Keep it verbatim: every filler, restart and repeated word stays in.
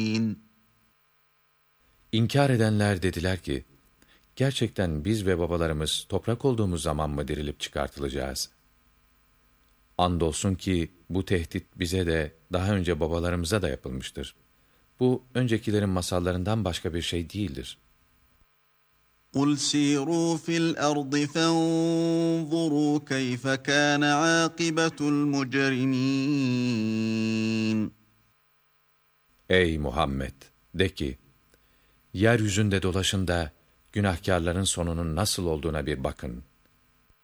İnkar edenler dediler ki, gerçekten biz ve babalarımız toprak olduğumuz zaman mı dirilip çıkartılacağız? Andolsun ki bu tehdit bize de daha önce babalarımıza da yapılmıştır. Bu öncekilerin masallarından başka bir şey değildir. قُلْ سِيرُوا فِي الْأَرْضِ فَانظُرُوا كَيْفَ كَانَ عَاقِبَةُ الْمُجْرِمِينَ. Ey Muhammed! De ki, yeryüzünde dolaşın da günahkârların sonunun nasıl olduğuna bir bakın.